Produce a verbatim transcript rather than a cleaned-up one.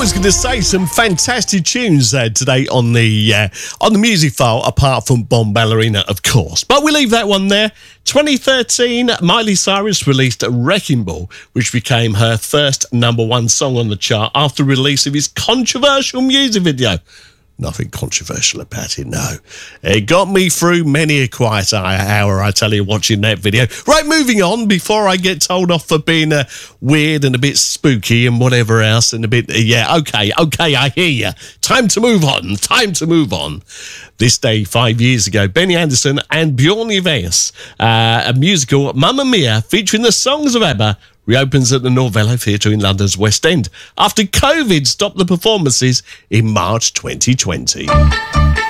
was going to say some fantastic tunes uh, today on the uh, on the music file, apart from Bomb Ballerina, of course. But we leave that one there. twenty thirteen, Miley Cyrus released Wrecking Ball, which became her first number one song on the chart after release of his controversial music video. Nothing controversial about it, no. It got me through many a quiet hour, I tell you, watching that video. Right, moving on, before I get told off for being uh, weird and a bit spooky and whatever else, and a bit, uh, yeah, okay, okay, I hear you. Time to move on, time to move on. This day, five years ago, Benny Andersson and Bjorn Ulvaeus, uh, a musical, Mamma Mia, featuring the songs of ABBA, reopens at the Novello Theatre in London's West End after COVID stopped the performances in March twenty twenty.